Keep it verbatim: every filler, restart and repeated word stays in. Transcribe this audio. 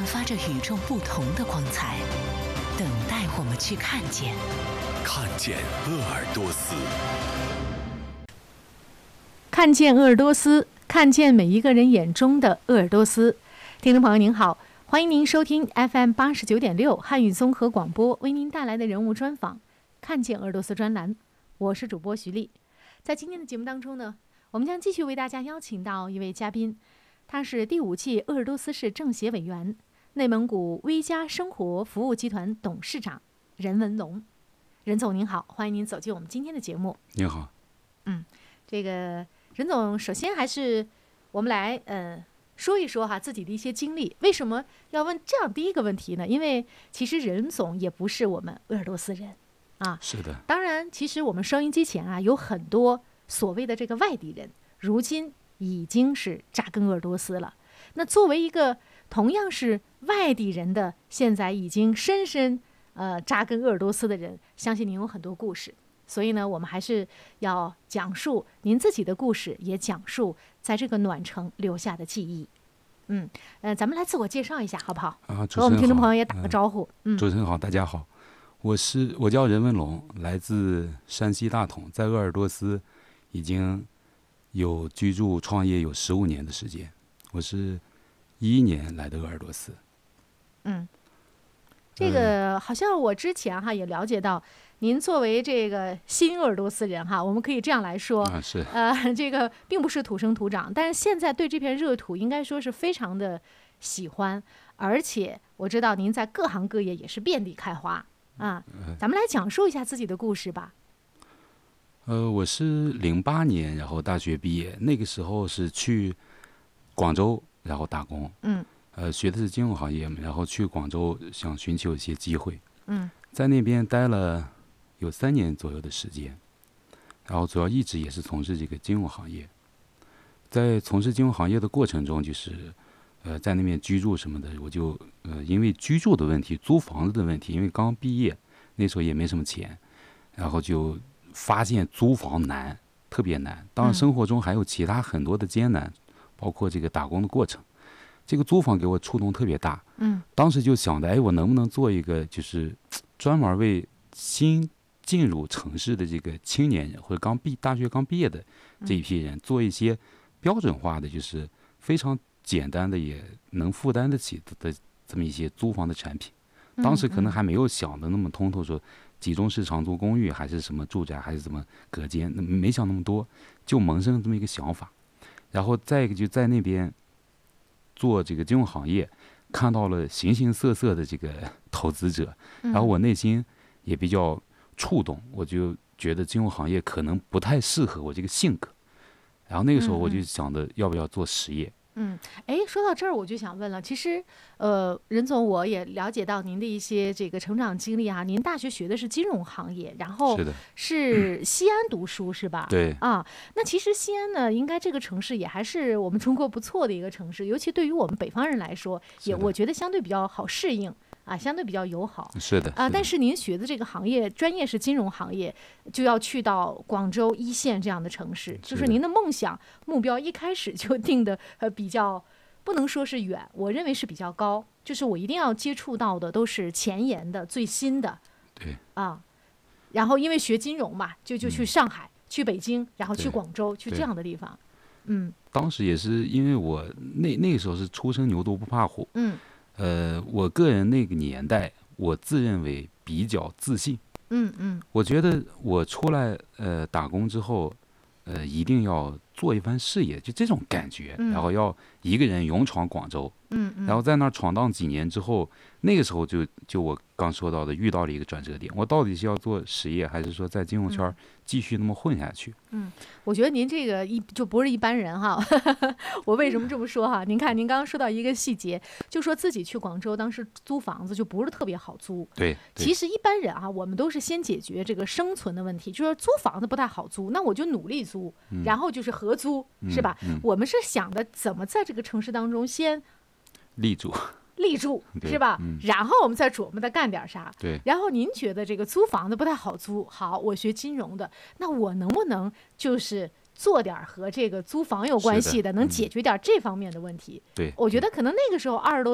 发着与众不同的光彩，等待我们去看见。 看见鄂尔多斯， 看见鄂尔多斯，看见每一个人眼中的鄂尔多斯。听众朋友您好，欢迎您收听 F M 八十九点六汉语综合广播为您带来的人物专访《看见鄂尔多斯》专栏，我是主播徐丽。在今天的节目当中呢，我们将继续为大家邀请到一位嘉宾，他是第五届鄂尔多斯市政协委员、内蒙古微家生活服务集团董事长任文龙。任总您好，欢迎您走进我们今天的节目。 您好。 嗯，这个任总，首先还是我们来呃说一说哈自己的一些经历。为什么要问这样第一个问题呢？因为其实任总也不是我们鄂尔多斯人啊。 是的。 当然，其实我们收音机前啊有很多所谓的这个外地人，如今已经是扎根鄂尔多斯了。那作为一个同样是外地人的，现在已经深深呃扎根鄂尔多斯的人，相信您有很多故事。所以呢，我们还是要讲述您自己的故事，也讲述在这个暖城留下的记忆。嗯，呃，咱们来自我介绍一下，好不好？ 啊， 和我们听众朋友也打个招呼。嗯， 主持人好，大家好，我是我叫任文龙，来自山西大同，在鄂尔多斯已经有居住创业有十五年的时间。我是一一年来的鄂尔多斯。 嗯，这个好像我之前哈也了解到。您作为这个新鄂尔多斯人哈，我们可以这样来说， 啊、是呃，这个并不是土生土长，但是现在对这片热土应该说是非常的喜欢，而且我知道您在各行各业也是遍地开花啊。咱们来讲述一下自己的故事吧。 呃，我是零八年，然后大学毕业，那个时候是去广州，然后打工， 嗯， 呃，学的是金融行业嘛，然后去广州想寻求一些机会， 嗯， 在那边待了有三年左右的时间，然后主要一直也是从事这个金融行业。在从事金融行业的过程中，就是呃在那边居住什么的，我就呃因为居住的问题、租房子的问题，因为刚毕业那时候也没什么钱，然后就发现租房难，特别难。当然生活中还有其他很多的艰难，包括这个打工的过程。这个租房给我触动特别大， 嗯， 当时就想着，哎，我能不能做一个就是专门为新进入城市的这个青年人或者刚毕大学刚毕业的这一批人，做一些标准化的，就是非常简单的也能负担得起的这么一些租房的产品。当时可能还没有想的那么通透，说集中式长租公寓还是什么住宅还是什么隔间，没想那么多，就萌生了这么一个想法。然后再一个就在那边做这个金融行业，看到了形形色色的这个投资者，然后我内心也比较触动，我就觉得金融行业可能不太适合我这个性格，然后那个时候我就想着要不要做实业。 嗯，哎，说到这儿我就想问了，其实，呃，任总我也了解到您的一些这个成长经历啊，您大学学的是金融行业，然后是西安读书、嗯、是吧？ 对啊，那其实西安呢，应该这个城市也还是我们中国不错的一个城市，尤其对于我们北方人来说，也我觉得相对比较好适应。啊，相对比较友好。 是的啊，但是您学的这个行业专业是金融行业，就要去到广州一线这样的城市，就是您的梦想目标一开始就定的呃比较不能说是远，我认为是比较高，就是我一定要接触到的都是前沿的、最新的。 对啊，然后因为学金融嘛，就就去上海、嗯、去北京，然后去广州，去这样的地方。嗯， 当时也是因为我那那个时候是初生牛犊不怕虎。 嗯。 呃，我个人那个年代，我自认为比较自信。 嗯嗯， 我觉得我出来呃打工之后，呃，一定要做一番事业，就这种感觉。 嗯、 然后要一个人勇闯广州。 嗯嗯。 然后在那儿闯荡几年之后，那个时候就就我刚说到的，遇到了一个转折点。我到底是要做实业，还是说在金融圈继续那么混下去？ 嗯，我觉得您这个一就不是一般人哈。我为什么这么说哈？您看，您刚刚说到一个细节，就说自己去广州当时租房子就不是特别好租。 对。 其实一般人啊，我们都是先解决这个生存的问题，就是租房子不太好租，那我就努力租， 嗯、 然后就是合租， 嗯、 是吧、 嗯？ 我们是想的怎么在这个城市当中先立住。 立住是吧、 嗯？ 然后我们再琢磨的干点啥。 对。 然后您觉得这个租房子不太好租，好，我学金融的，那我能不能就是做点和这个租房有关系的， 的能解决点这方面的问题？ 对， 我觉得可能那个时候二十多